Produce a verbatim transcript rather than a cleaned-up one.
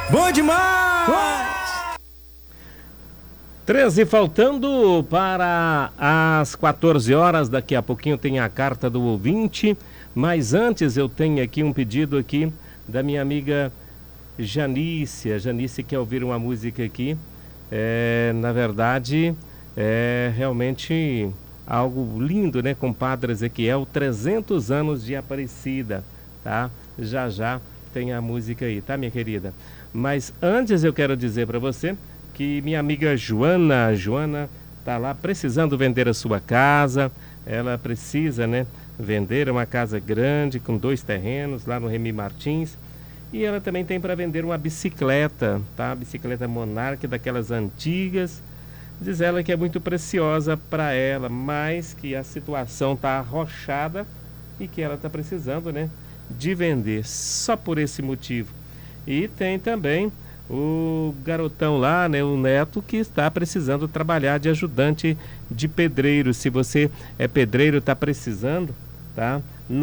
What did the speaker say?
Bom demais! treze faltando para as quatorze horas, daqui a pouquinho tem a carta do ouvinte, mas antes eu tenho aqui um pedido aqui da minha amiga Janice. A Janice quer ouvir uma música aqui, é, na verdade é realmente algo lindo, né, com Padre Ezequiel, trezentos anos de Aparecida, tá? Já já tem a música aí, tá, minha querida? Mas antes eu quero dizer para você que minha amiga Joana, Joana tá lá precisando vender a sua casa. Ela precisa, né, vender uma casa grande com dois terrenos lá no Remy Martins. E ela também tem para vender uma bicicleta, tá? Bicicleta Monarch, daquelas antigas. Diz ela que é muito preciosa para ela, mas que a situação tá arrochada e que ela tá precisando, né, de vender, só por esse motivo. E tem também o garotão lá, né, o neto, que está precisando trabalhar de ajudante de pedreiro. Se você é pedreiro, está precisando, tá?